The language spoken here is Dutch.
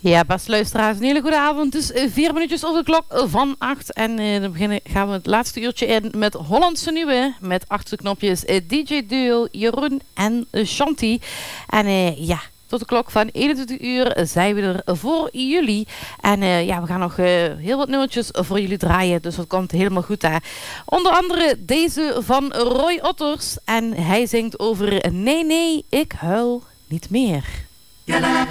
Ja, beste luisteraars, een hele goede avond. Het is 4 minuutjes over de klok van 8. En dan gaan we het laatste uurtje in met Hollandse Nieuwe. Met achter de knopjes DJ Duo, Jeroen en Shanti. En ja, tot de klok van 21 uur zijn we er voor jullie. En ja, we gaan nog heel wat nummertjes voor jullie draaien. Dus dat komt helemaal goed daar. Onder andere deze van Roy Otters. En hij zingt over Nee, nee, ik huil niet meer. Ja, la, la,